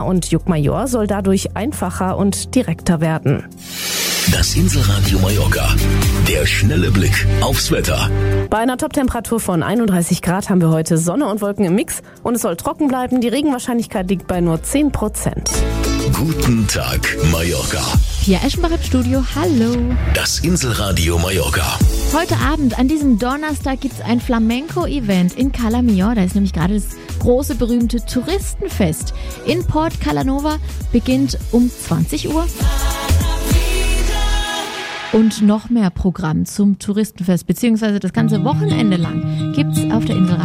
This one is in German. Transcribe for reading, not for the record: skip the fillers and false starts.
und Llucmajor soll dadurch einfacher und direkter werden. Das Inselradio Mallorca. Der schnelle Blick aufs Wetter. Bei einer Toptemperatur von 31 Grad haben wir heute Sonne und Wolken im Mix und es soll trocken bleiben. Die Regenwahrscheinlichkeit liegt bei nur 10%. Guten Tag, Mallorca. Pia Eschenbach im Studio, hallo. Das Inselradio Mallorca. Heute Abend, an diesem Donnerstag, gibt es ein Flamenco-Event in Cala Millor. Da ist nämlich gerade das große, berühmte Touristenfest. In Port Calanova beginnt um 20 Uhr. Und noch mehr Programm zum Touristenfest, beziehungsweise das ganze Wochenende lang, gibt's auf der Insel